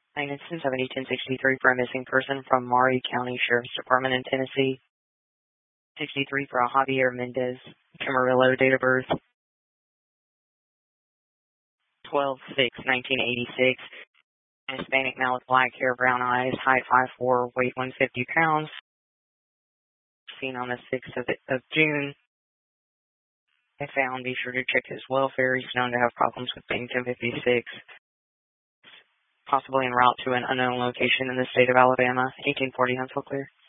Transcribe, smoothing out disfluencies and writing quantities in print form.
License 701063 for a missing person from Maury County Sheriff's Department in Tennessee. 63 for a Javier Mendez Camarillo, date of birth 12/6/1986. Hispanic male with black hair, brown eyes, height 5'4", weight 150 pounds. Seen on the 6th of June. If found, be sure to check his welfare. He's known to have problems with being 1056. Possibly en route to an unknown location in the state of Alabama. 1840 Huntsville clear.